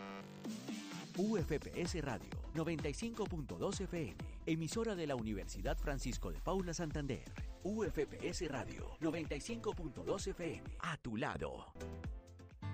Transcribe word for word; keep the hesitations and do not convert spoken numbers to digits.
U F P S Radio noventa y cinco punto dos F M, emisora de la Universidad Francisco de Paula Santander. U F P S Radio noventa y cinco punto dos F M, a tu lado.